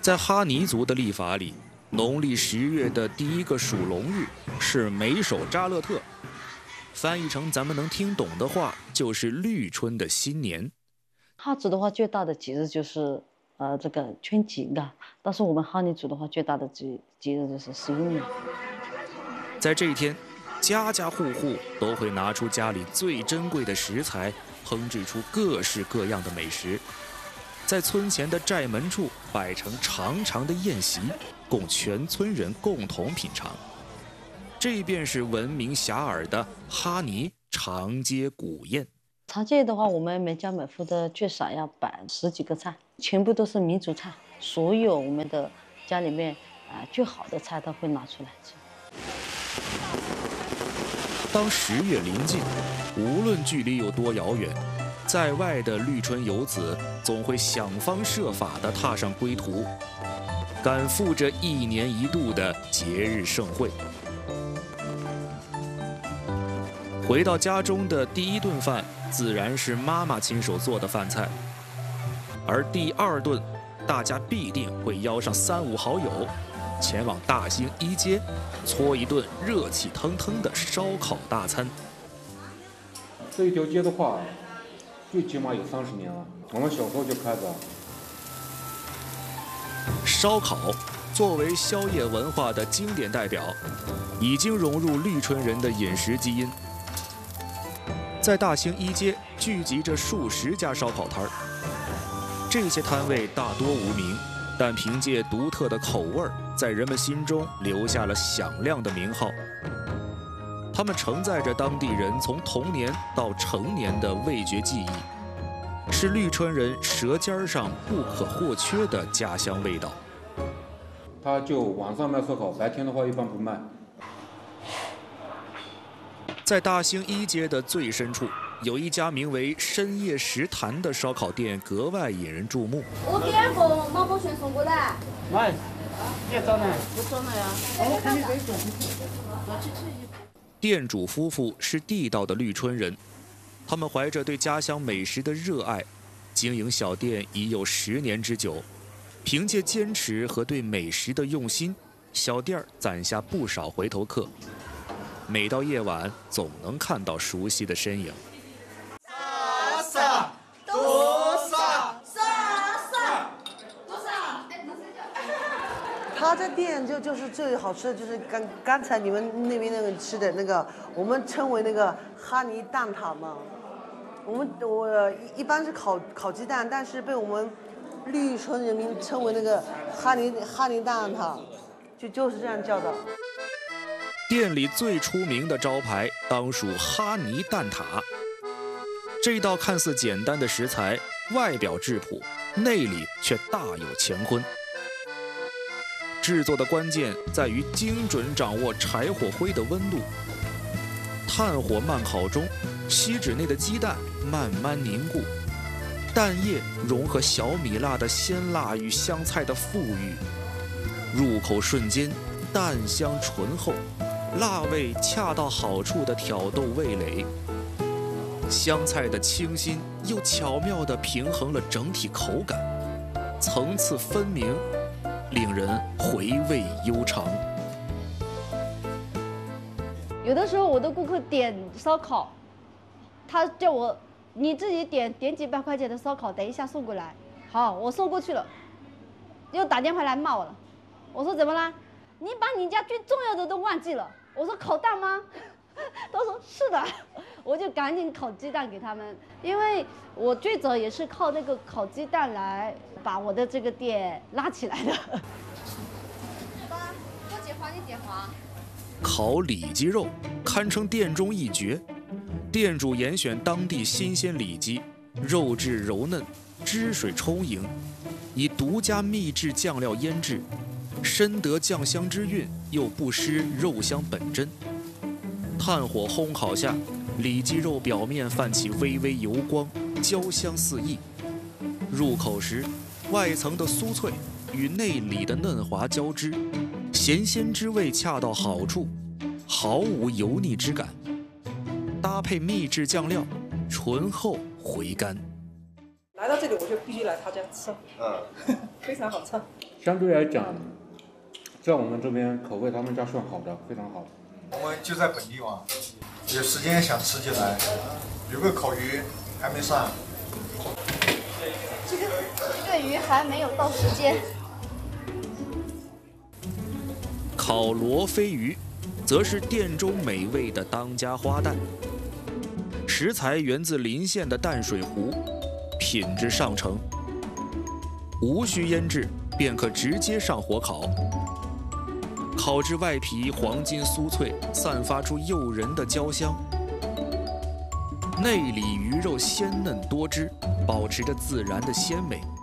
在哈尼族的历法里，农历10月的第一个属龙日是梅首扎勒特，翻译成咱们能听懂的话，就是绿春的新年。 哈族的话，最大的节日就是这个春节啊，但是我们哈尼族的话，最大的节日就是11年。 在这一天，家家户户都会拿出家里最珍贵的食材，烹制出各式各样的美食。在村前的寨门处摆成长长的宴席，供全村人共同品尝。这便是闻名遐迩的哈尼长街古宴。 茶街的话，我们每家每户的最少要摆10几个菜，全部都是民族菜，所有我们的家里面最好的菜都会拿出来吃。 当10月临近，无论距离有多遥远，在外的绿春游子总会想方设法地踏上归途，赶赴这1年1度的节日盛会。回到家中的第一顿饭，自然是妈妈亲手做的饭菜，而第2顿，大家必定会邀上3、5好友，前往大兴一街，搓一顿热气腾腾的烧烤大餐。 这一条街的话，最起码有30年了，我们小时候就开着。 烧烤作为宵夜文化的经典代表，已经融入绿春人的饮食基因。在大兴一街聚集着数十家烧烤摊儿，这些摊位大多无名，但凭借独特的口味，在人们心中留下了响亮的名号。他们承载着当地人从童年到成年的味觉记忆，是绿春人舌尖上不可或缺的家乡味道。 他就晚上卖烧烤，白天的话一般不卖。 在大兴一街的最深处，有一家名为深夜食坛的烧烤店格外引人注目。 我点个毛包全送过来。 来，别找了， 不找了呀。 我看你这个。 店主夫妇是地道的绿春人，他们怀着对家乡美食的热爱，经营小店已有10年之久。凭借坚持和对美食的用心，小店攒下不少回头客。每到夜晚，总能看到熟悉的身影。 他这店就是最好吃的，就是刚才你们那边那个吃的那个，我们称为那个哈尼蛋挞嘛。我一般是烤鸡蛋，但是被我们绿春人民称为那个哈尼蛋挞，就是这样叫的。 店里最出名的招牌当属哈尼蛋挞。这道看似简单的食材，外表质朴，内里却大有乾坤。制作的关键在于精准掌握柴火灰的温度。炭火慢烤中，锡纸内的鸡蛋慢慢凝固，蛋液融合小米辣的鲜辣与香菜的馥郁，入口瞬间蛋香醇厚，辣味恰到好处地挑逗味蕾，香菜的清新又巧妙地平衡了整体口感，层次分明，令人回味悠长。 有的时候我的顾客点烧烤，他叫我你自己点几百块钱的烧烤，等一下送过来。好，我送过去了，又打电话来骂我了。我说怎么啦？你把你家最重要的都忘记了。我说烤蛋吗？他说是的，我就赶紧烤鸡蛋给他们，因为我最早也是靠那个烤鸡蛋来把我的这个店拉起来的。爸，我接话你电话。 烤里脊肉堪称店中一绝，店主严选当地新鲜里脊，肉质柔嫩，汁水充盈，以独家秘制酱料腌制，深得酱香之韵，又不失肉香本真。炭火烘烤下，里脊肉表面泛起微微油光，焦香四溢。入口时，外层的酥脆与内里的嫩滑交织，咸鲜之味恰到好处，毫无油腻之感。搭配秘制酱料，醇厚回甘。 来到这里我就必须来他家吃，非常好吃。 相对来讲，在我们这边口味他们家算好的，非常好。 我们就在本地嘛，有时间想吃就来。有个烤鱼还没上， 这个鱼还没有到时间。 烤罗非鱼，则是店中美味的当家花旦。食材源自临县的淡水湖，品质上乘，无需腌制便可直接上火烤。烤至外皮黄金酥脆，散发出诱人的焦香。内里鱼肉鲜嫩多汁，保持着自然的鲜美。